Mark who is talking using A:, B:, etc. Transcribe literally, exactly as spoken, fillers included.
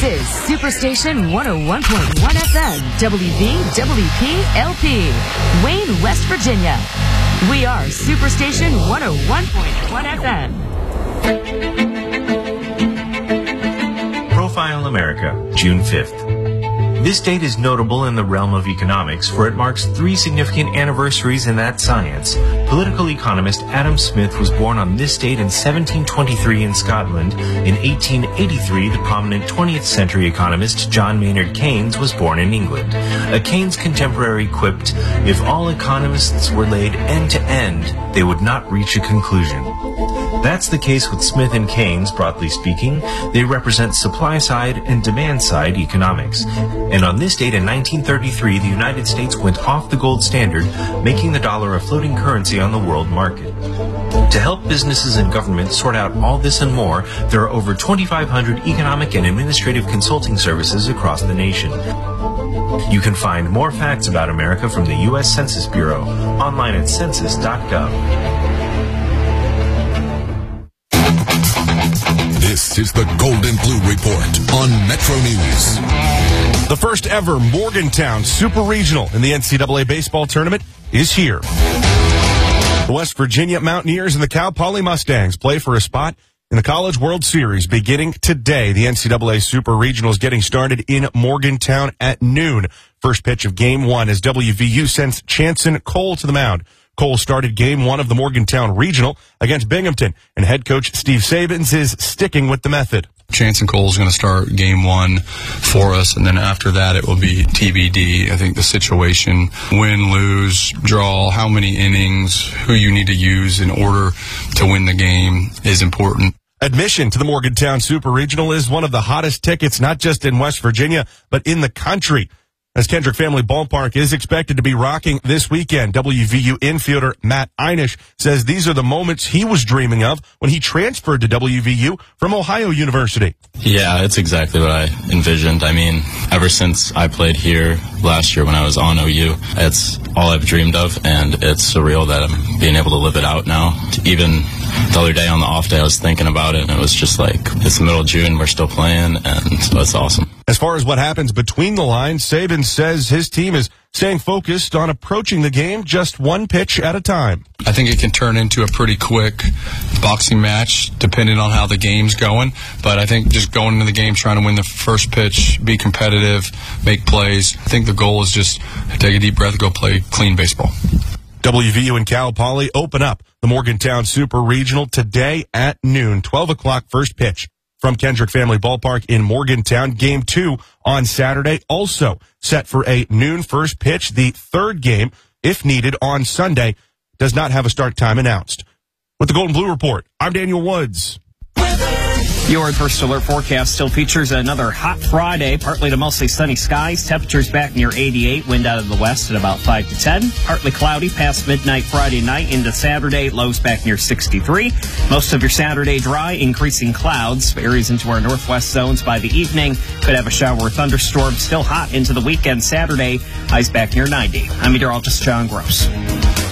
A: This is Superstation one oh one point one F M, W V W P L P, Wayne, West Virginia. We are Superstation one oh one point one F M.
B: Profile America, June fifth. This date is notable in the realm of economics, for it marks three significant anniversaries in that science. Political economist Adam Smith was born on this date in seventeen twenty-three in Scotland. In eighteen eighty-three, the prominent twentieth century economist John Maynard Keynes was born in England. A Keynes contemporary quipped, "If all economists were laid end to end, they would not reach a conclusion." That's the case with Smith and Keynes, broadly speaking. They represent supply-side and demand-side economics. And on this date in nineteen thirty-three, the United States went off the gold standard, making the dollar a floating currency on the world market. To help businesses and governments sort out all this and more, there are over twenty-five hundred economic and administrative consulting services across the nation. You can find more facts about America from the U S Census Bureau online at census dot gov.
C: This is the Golden Blue Report on Metro News.
D: The first ever Morgantown Super Regional in the N C double A baseball tournament is here. The West Virginia Mountaineers and the Cal Poly Mustangs play for a spot in the College World Series beginning today. The N C double A Super Regional is getting started in Morgantown at noon. First pitch of game one as W V U sends Chanson Cole to the mound. Cole started game one of the Morgantown Regional against Binghamton, and head coach Steve Sabins is sticking with the method.
E: Chanson Cole is going to start game one for us, and then after that it will be T B D. I think the situation, win, lose, draw, how many innings, who you need to use in order to win the game is important.
D: Admission to the Morgantown Super Regional is one of the hottest tickets, not just in West Virginia, but in the country, as Kendrick Family Ballpark is expected to be rocking this weekend. W V U infielder Matt Einish says these are the moments he was dreaming of when he transferred to W V U from Ohio University.
F: Yeah, it's exactly what I envisioned. I mean, ever since I played here last year when I was on O U, it's all I've dreamed of, and it's surreal that I'm being able to live it out now. Even the other day on the off day, I was thinking about it, and it was just like, it's the middle of June, we're still playing, and so it's awesome.
D: As far as what happens between the lines, Saban says his team is staying focused on approaching the game just one pitch at a time.
E: I think it can turn into a pretty quick boxing match depending on how the game's going, but I think just going into the game trying to win the first pitch, be competitive, make plays. I think the goal is just take a deep breath, go play clean baseball.
D: W V U and Cal Poly open up the Morgantown Super Regional today at noon, twelve o'clock first pitch. From Kendrick Family Ballpark in Morgantown, game two on Saturday, also set for a noon first pitch. The third game, if needed, on Sunday, does not have a start time announced. With the Golden Blue Report, I'm Daniel Woods.
G: Your first alert forecast still features another hot Friday, partly to mostly sunny skies. Temperatures back near eighty-eight, wind out of the west at about five to ten. Partly cloudy past midnight Friday night into Saturday, lows back near sixty-three. Most of your Saturday dry, increasing clouds. Areas into our northwest zones by the evening. Could have a shower or thunderstorm. Still hot into the weekend Saturday, highs back near ninety. I'm meteorologist John Gross.